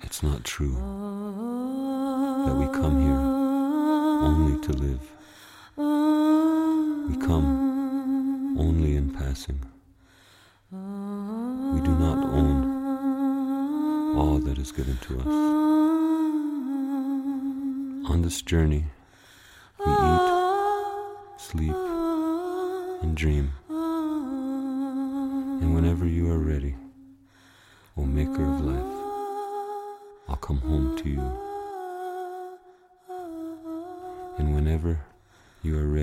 It's not true that we come here only to live. We come only in passing. We do not own all that is given to us. On this journey, we eat, sleep, and dream. And whenever you are ready, O Maker of life, I'll come home to you. And whenever you are ready,